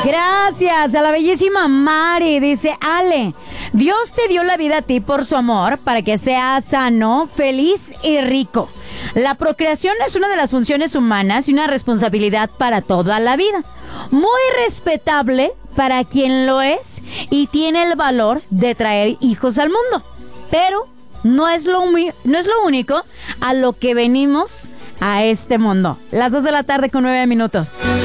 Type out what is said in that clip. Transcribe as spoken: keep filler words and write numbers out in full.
Gracias a la bellísima Mari. Dice, Ale, Dios te dio la vida a ti por su amor para que seas sano, feliz y rico. La procreación es una de las funciones humanas y una responsabilidad para toda la vida. Muy respetable para quien lo es y tiene el valor de traer hijos al mundo. Pero no es lo, no es lo único a lo que venimos a este mundo. Las dos de la tarde con nueve minutos.